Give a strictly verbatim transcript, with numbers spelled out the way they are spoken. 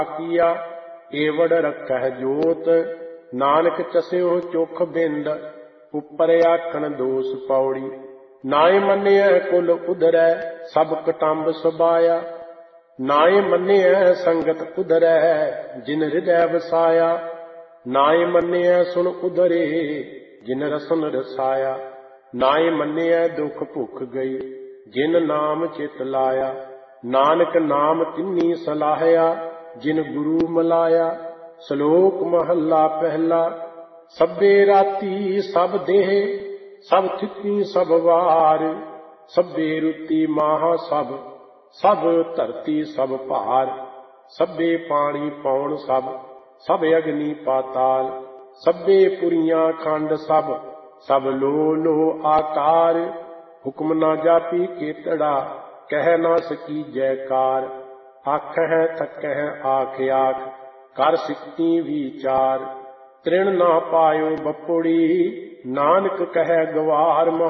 ਕੀਆ ਏਵੜ ਰਖਹਿ ਜੋਤ। ਨਾਨਕ ਚਸਿਓ ਚੁਖ ਬਿੰਦ ਉਪਰ ਆਖਣ ਦੋਸ ਪੌੜੀ। ਨਾਏ ਮੰਨਿਐ ਕੁਲ ਉਧਰੈ ਸਭ ਕਟੰਬ ਸਬਾਇਆ। ਨਾਏ ਮੰਨਿਐ ਸੰਗਤ ਉਧਰੈ ਜਿਨ ਹਿਰਦੈ ਵਸਾਇਆ। ਨਾਏ ਮੰਨਿਐ ਸੁਣ ਉਧਰੇ ਜਿਨ ਰਸਨ ਰਸਾਇਆ। ਨਾਏ ਮੰਨਿਐ ਦੁਖ ਭੁਖ ਗਈ ਜਿਨ ਨਾਮ ਚਿਤ ਲਾਇਆ। ਨਾਨਕ ਨਾਮ ਤਿੰਨੀ ਸਲਾਹਿਆ ਜਿਨ ਗੁਰੂ ਮਲਾਇਆ। ਸ਼ਲੋਕ ਮਹੱਲਾ ਪਹਿਲਾ। ਸਭੇ ਰਾਤੀ ਸਭ ਦੇਹ ਸਭ ਥਿਤੀ ਸਭ ਵਾਰ। ਸਭੇ ਰੁਤੀ ਮਾਹ ਸਭ ਸਭ ਧਰਤੀ ਸਭ ਭਾਰ। ਸਭੇ ਪਾਣੀ ਪੌਣ ਸਭ ਸਭ ਅਗਨੀ ਪਾਤਾਲ। ਸਭੇ ਪੁਰੀਆਂ ਖੰਡ ਸਭ ਸਭ ਲੋ ਲੋ ਆਕਾਰ। ਹੁਕਮ ਨਾ ਜਾਪੀ ਕੇਤੜਾ ਕਹਿ ਨਾ ਸਕੀ ਜੈਕਾਰ। ਆਖਹਿ ਥਕਹਿ ਆਖ ਆਖ ਕਰ ਸਿੱਖੀ ਵਿਚਾਰ। ਤ੍ਰਿਣ ਨਾ ਪਾਇਓ ਬਪੁੜੀ ਨਾਨਕ ਕਹਿ ਗਵਾਰ